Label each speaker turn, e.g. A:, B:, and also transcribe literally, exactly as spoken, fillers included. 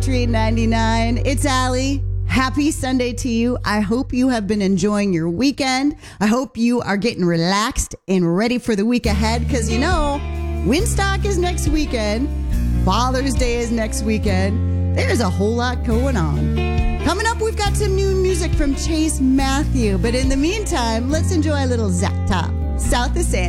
A: Street ninety-nine. It's Allie. Happy Sunday to you. I hope you have been enjoying your weekend. I hope you are getting relaxed and ready for the week ahead because, you know, Winstock is next weekend. Father's Day is next weekend. There's a whole lot going on. Coming up, we've got some new music from Chase Matthew. But in the meantime, let's enjoy a little Zack Top, South of San